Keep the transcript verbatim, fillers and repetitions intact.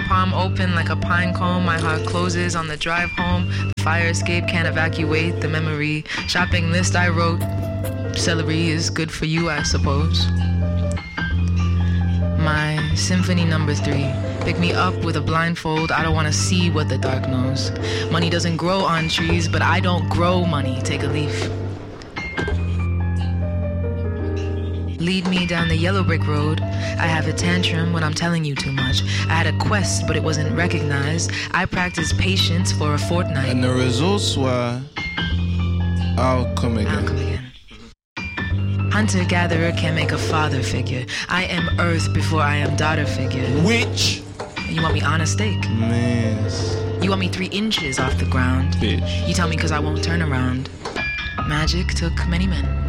palm open like a pine cone. My heart closes on the drive home. The fire escape can't evacuate the memory. Shopping list I wrote. Celery is good for you, I suppose. My symphony number three. Pick me up with a blindfold. I don't want to see what the dark knows. Money doesn't grow on trees, but I don't grow money. Take a leaf. Lead me down the yellow brick road. I have a tantrum when I'm telling you too much. I had a quest, but it wasn't recognized. I practiced patience for a fortnight. And the results were... I'll come again. I'll come again. Hunter-gatherer can make a father figure. I am earth before I am daughter figure. Which? You want me on a stake? Miss. You want me three inches off the ground? Bitch. You tell me cause I won't turn around. Magic took many men.